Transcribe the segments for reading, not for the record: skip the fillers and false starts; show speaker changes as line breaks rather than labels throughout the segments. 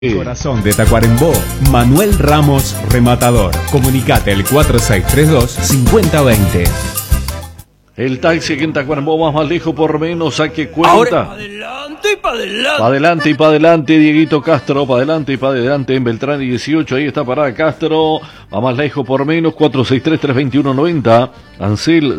Corazón de Tacuarembó, Manuel Ramos Rematador. Comunicate al 4632-5020.
El taxi que en Tacuarembó más lejos por menos, ¿a qué cuenta?
Ahora, adelante y para adelante.
Pa' adelante y para adelante, Dieguito Castro, para adelante y para adelante en Beltrán y 18, ahí está parada Castro, va más lejos por menos, 463-321-90, Ansel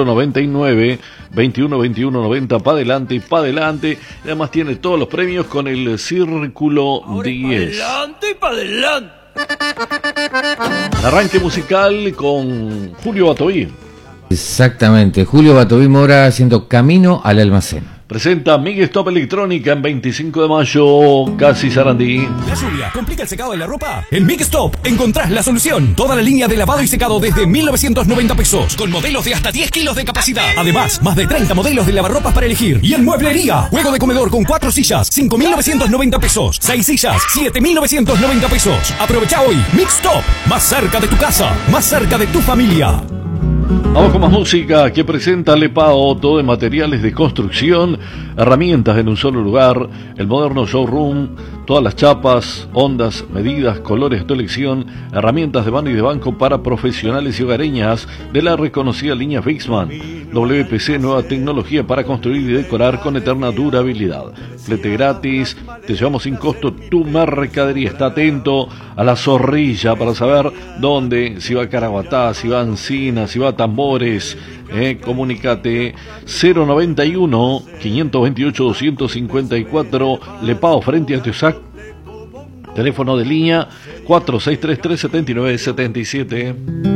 099-21-21-90, para adelante y para adelante, y además tiene todos los premios con el Círculo
Ahora,
10.
adelante y para adelante.
Arranque musical con Julio Batoí.
Exactamente, Julio Batoí Mora haciendo Camino al Almacén.
Presenta Miguel Stop Electrónica en 25 de mayo, casi Sarandí.
¿La lluvia complica el secado de la ropa? En Big Stop encontrás la solución. Toda la línea de lavado y secado desde 1.990 pesos, con modelos de hasta 10 kilos de capacidad. Además, más de 30 modelos de lavarropas para elegir. Y en mueblería, juego de comedor con 4 sillas, 5.990 pesos. 6 sillas, 7.990 pesos. Aprovecha hoy. Big Stop, más cerca de tu casa, más cerca de tu familia.
Vamos con más música que presenta Lepao, todo en materiales de construcción, herramientas en un solo lugar, el moderno showroom, todas las chapas, ondas, medidas, colores de tu elección, herramientas de mano y de banco para profesionales y hogareñas de la reconocida línea Fixman. WPC, nueva tecnología para construir y decorar con eterna durabilidad. Flete gratis, te llevamos sin costo tu mercadería. Está atento a la zorrilla para saber dónde, si va a Caraguatá, si va a Encina, si va a Tambores. Comunicate 091-528-254, Lepao frente a Teosac. Teléfono de línea 4633-7977.